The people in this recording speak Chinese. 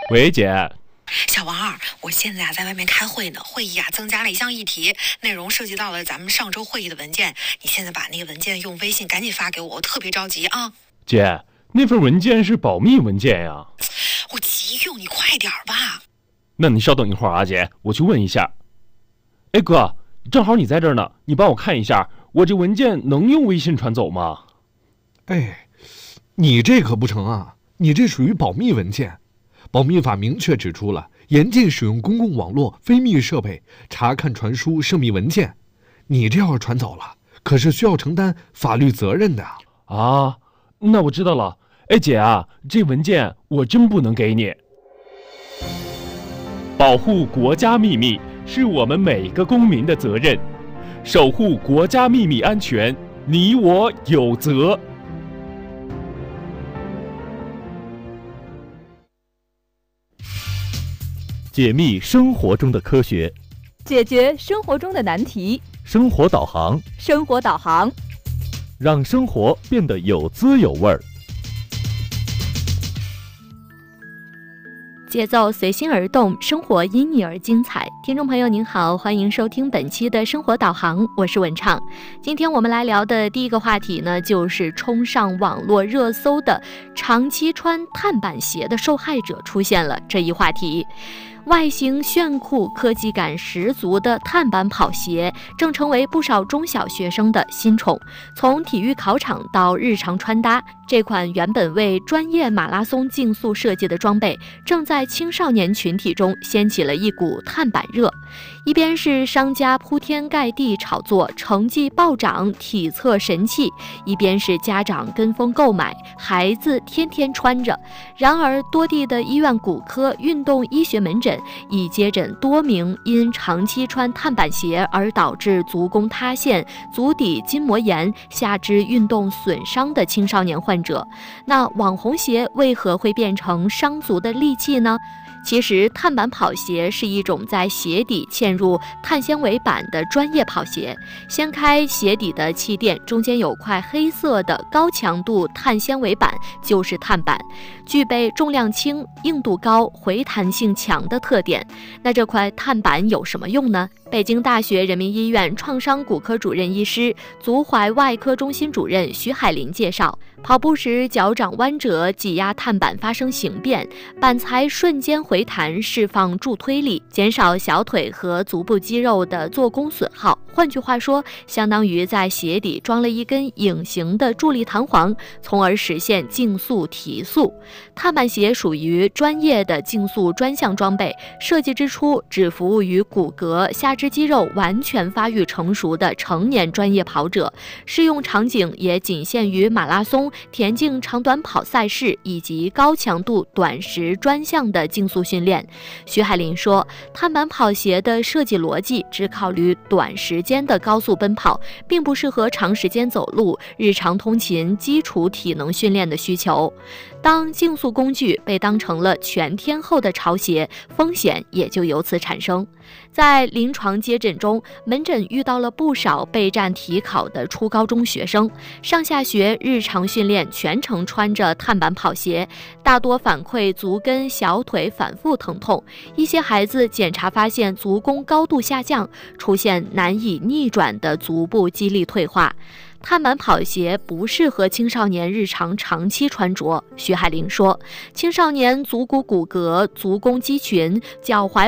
喂，姐。 小王二，我现在在外面开会呢，会议增加了一项议题，内容涉及到了咱们上周会议的文件，你现在把那个文件用微信赶紧发给我，我特别着急啊。 姐，那份文件是保密文件呀。 我急用，你快点吧。 那你稍等一会儿啊，姐，我去问一下。哎哥，正好你在这儿呢，你帮我看一下，我这文件能用微信传走吗？ 哎，你这可不成啊，你这属于保密文件。保密法明确指出了，严禁使用公共网络非密设备查看传输涉密文件。你这要是传走了，可是需要承担法律责任的啊。那我知道了。哎姐啊，这文件我真不能给你。保护国家秘密是我们每个公民的责任，守护国家秘密安全，你我有责。 解密生活中的科学， 解决生活中的难题。 生活导航， 生活导航， 让生活变得有滋有味儿。 节奏随心而动，生活因你而精彩。听众朋友您好，欢迎收听本期的生活导航，我是文畅。今天我们来聊的第一个话题呢，就是冲上网络热搜的长期穿碳板鞋的受害者出现了这一话题。外形炫酷、科技感十足的碳板跑鞋正成为不少中小学生的新宠。从体育考场到日常穿搭，这款原本为专业马拉松竞速设计的装备，正在青少年群体中掀起了一股碳板热。一边是商家铺天盖地炒作成绩暴涨、体测神器，一边是家长跟风购买，孩子天天穿着。然而多地的医院骨科运动医学门诊已接诊多名因长期穿碳板鞋而导致足弓塌陷、足底筋膜炎、下肢运动损伤的青少年患者。那网红鞋为何会变成伤足的利器呢？其实碳板跑鞋是一种在鞋底嵌入碳纤维板的专业跑鞋。掀开鞋底的气垫，中间有块黑色的高强度碳纤维板，就是碳板，具备重量轻、硬度高、回弹性强的特点。那这块碳板有什么用呢？北京大学人民医院创伤骨科主任医师、足踝外科中心主任徐海林介绍，跑步时脚掌弯折，挤压碳板发生形变，板材瞬间回弹，释放助推力，减少小腿和足部肌肉的做工损耗。换句话说，相当于在鞋底装了一根隐形的助力弹簧，从而实现竞速提速。碳板鞋属于专业的竞速专项装备，设计之初只服务于骨骼、下肢肌肉完全发育成熟的成年专业跑者，适用场景也仅限于马拉松、田径长短跑赛事以及高强度短时专项的竞速训练。徐海林说，碳板跑鞋的设计逻辑只考虑短时间的高速奔跑，并不适合长时间走路、日常通勤、基础体能训练的需求。当竞速工具被当成了全天候的潮鞋，风险也就由此产生。在临床接诊中，门诊遇到了不少备战体考的初高中学生，上下学日常训练全程穿着碳板跑鞋，大多反馈足跟、小腿反复疼痛。一些孩子检查发现足弓高度下降，出现难以逆转的足部肌力退化。碳板跑鞋不适合青少年日常长期穿着。徐海林说，青少年足骨骨骼、足弓肌群、脚踝